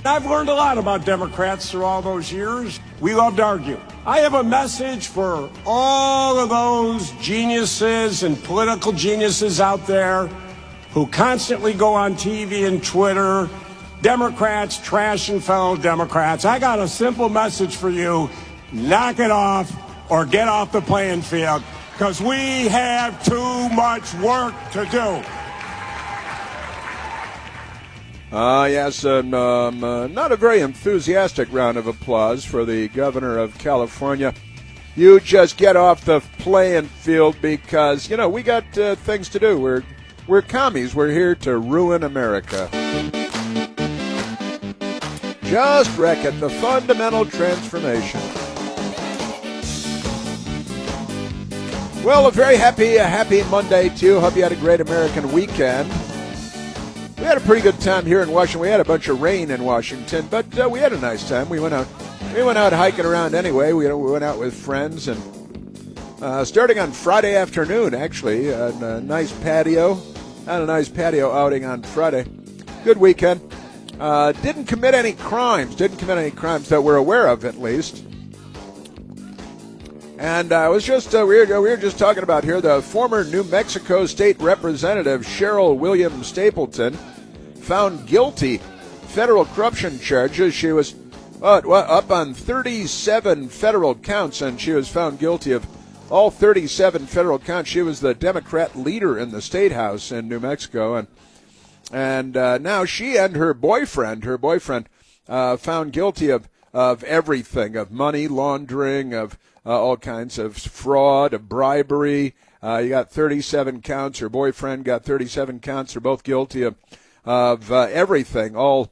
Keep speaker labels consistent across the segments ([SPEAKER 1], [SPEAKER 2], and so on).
[SPEAKER 1] I've learned a lot about Democrats through all those years. We love to argue. I have a message for all of those geniuses and political geniuses out there who constantly go on TV and Twitter, Democrats trashing fellow Democrats. I got a simple message for you. Knock it off or get off the playing field, because we have too much work to do.
[SPEAKER 2] Yes, not a very enthusiastic round of applause for the governor of California. You just get off the playing field because, we got things to do. We're commies. We're here to ruin America. Just wreck it. The fundamental transformation. Well, a very happy Monday to you. Hope you had a great American weekend. We had a pretty good time here in Washington. We had a bunch of rain in Washington, but we had a nice time. We went out hiking around anyway. We went out with friends, and starting on Friday afternoon, actually, a nice patio. Had a nice patio outing on Friday. Good weekend. Didn't commit any crimes that we're aware of, at least. And I was just we were just talking about here the former New Mexico State Representative Cheryl Williams Stapleton, found guilty federal corruption charges. She was up on 37 federal counts, and she was found guilty of all 37 federal counts. She was the Democrat leader in the state house in New Mexico, and now she and her boyfriend found guilty of everything, of money laundering, of all kinds of fraud, of bribery. You got 37 counts. Her boyfriend got 37 counts. They're both guilty of everything, all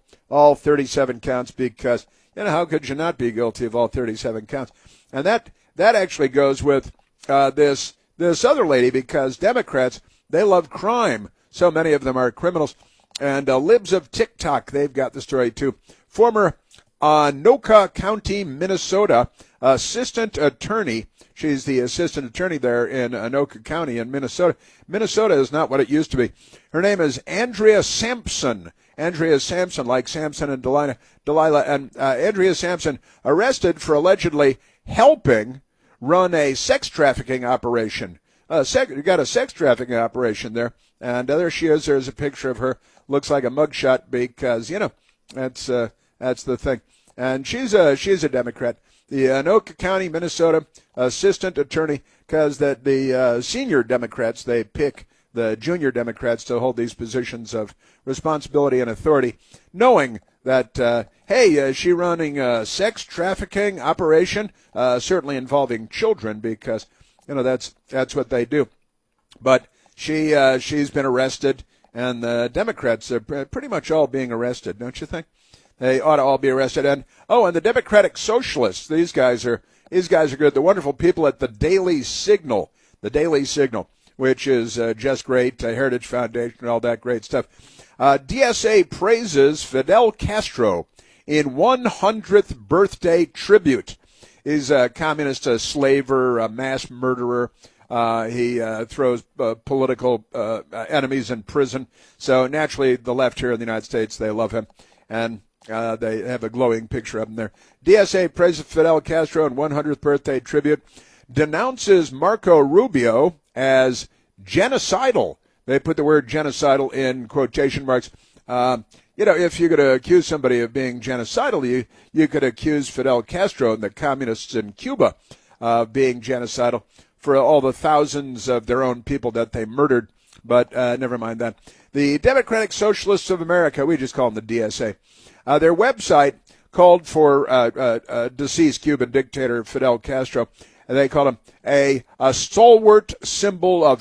[SPEAKER 2] 37 counts, because, how could you not be guilty of all 37 counts? And that actually goes with this other lady, because Democrats, they love crime. So many of them are criminals. And Libs of TikTok, they've got the story too. Former Anoka County, Minnesota, assistant attorney. She's the assistant attorney there in Anoka County in Minnesota. Minnesota is not what it used to be. Her name is Andrea Sampson. Andrea Sampson, like Samson and Delilah. And Andrea Sampson, arrested for allegedly helping run a sex trafficking operation. You got a sex trafficking operation there. And there she is. There's a picture of her. Looks like a mugshot because, that's the thing. And she's a Democrat. The Anoka County, Minnesota assistant attorney, because the senior Democrats, they pick the junior Democrats to hold these positions of responsibility and authority, knowing that, she running a sex trafficking operation, certainly involving children, because, that's what they do. But she's been arrested, and the Democrats are pretty much all being arrested, don't you think? They ought to all be arrested. And the Democratic Socialists, these guys are good. The wonderful people at the Daily Signal, which is just great, Heritage Foundation, all that great stuff. DSA praises Fidel Castro in 100th birthday tribute. He's a communist, a slaver, a mass murderer. He throws political enemies in prison. So naturally, the left here in the United States, they love him. And they have a glowing picture of him there. DSA praises Fidel Castro in 100th birthday tribute, denounces Marco Rubio as genocidal. They put the word genocidal in quotation marks. If you're going to accuse somebody of being genocidal, you could accuse Fidel Castro and the communists in Cuba of being genocidal for all the thousands of their own people that they murdered. But never mind that. The Democratic Socialists of America, we just call them the DSA, their website called for deceased Cuban dictator Fidel Castro. They called him a stalwart symbol of